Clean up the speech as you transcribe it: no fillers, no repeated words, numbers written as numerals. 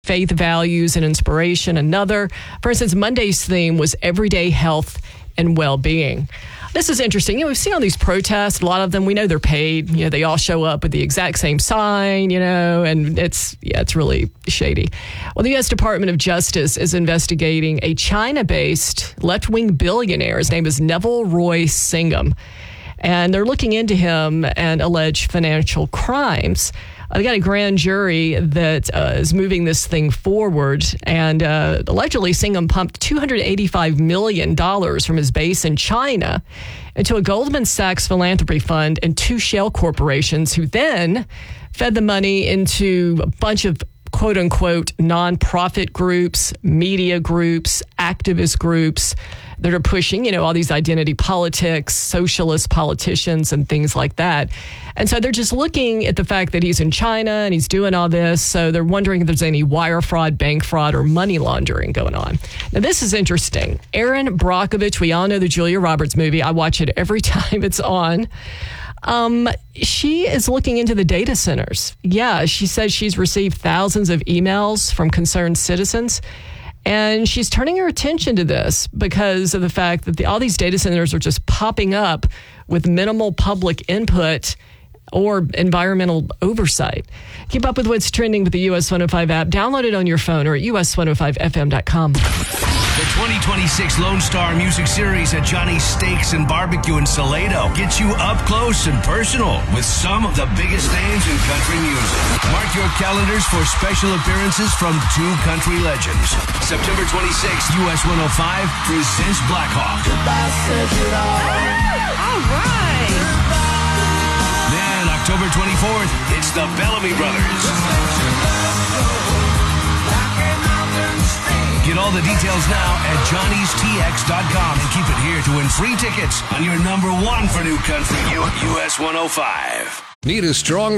faith, values, and inspiration. Another, for instance, Monday's theme was everyday health and well-being. This is interesting. We've seen all these protests. A lot of them, we know they're paid. They all show up with the exact same sign, and it's really shady. Well, the U.S. Department of Justice is investigating a China-based left-wing billionaire. His name is Neville Roy Singham. And they're looking into him and alleged financial crimes. They got a grand jury that is moving this thing forward. And allegedly, Singham pumped $285 million from his base in China into a Goldman Sachs philanthropy fund and two shell corporations, who then fed the money into a bunch of quote-unquote nonprofit groups, media groups, activist groups that are pushing, all these identity politics, socialist politicians and things like that. And so they're just looking at the fact that he's in China and he's doing all this. So they're wondering if there's any wire fraud, bank fraud, or money laundering going on. Now, this is interesting. Erin Brockovich, we all know the Julia Roberts movie. I watch it every time it's on. She is looking into the data centers. Yeah, she says she's received thousands of emails from concerned citizens. And she's turning her attention to this because of the fact that all these data centers are just popping up with minimal public input or environmental oversight. Keep up with what's trending with the US 105 app. Download it on your phone or at us105fm.com. The 2026 Lone Star Music Series at Johnny's Steaks and Barbecue in Salado gets you up close and personal with some of the biggest names in country music. Mark your calendars for special appearances from two country legends. September 26th, US 105 presents Blackhawk. All right. Then October 24th, it's the Bellamy Brothers. Get all the details now at johnnystx.com and keep it here to win free tickets on your number one for new country, US 105. Need a strong